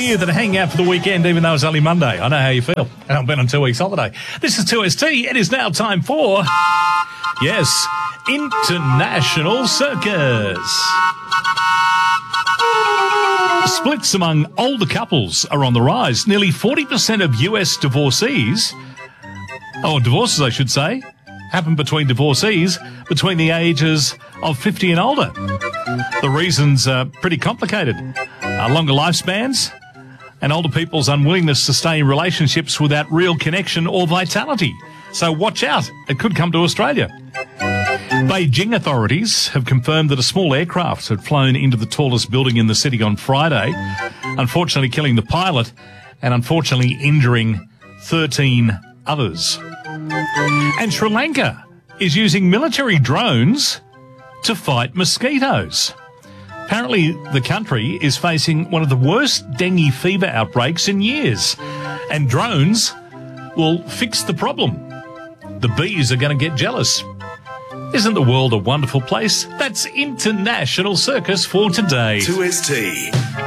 you that are hanging out for the weekend, even though it's only Monday. I know how you feel. And I've been on 2 weeks holiday. This is 2ST. It is now time for, yes, International Circus. Splits among older couples are on the rise. Nearly 40% of US divorces, I should say, happen between divorcees between the ages of 50 and older. The reasons are pretty complicated. Longer lifespans and older people's unwillingness to stay in relationships without real connection or vitality. So watch out. It could come to Australia. Beijing authorities have confirmed that a small aircraft had flown into the tallest building in the city on Friday, unfortunately killing the pilot and unfortunately injuring 13 others. And Sri Lanka is using military drones to fight mosquitoes. Apparently, the country is facing one of the worst dengue fever outbreaks in years, and drones will fix the problem. The bees are going to get jealous. Isn't the world a wonderful place? That's International Circus for today. 2ST.